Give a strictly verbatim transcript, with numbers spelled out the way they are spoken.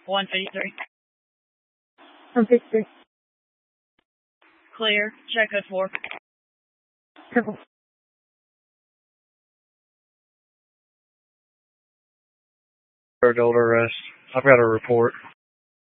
one fifty-three. one fifty-three. Clear. Check code four. Triple. Adult arrest. I've got a report.